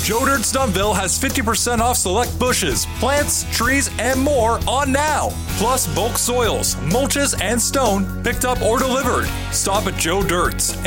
Joe Dirt's Dunville has 50% off select bushes, plants, trees, and more on now. Plus bulk soils, mulches, and stone picked up or delivered. Stop at Joe Dirt's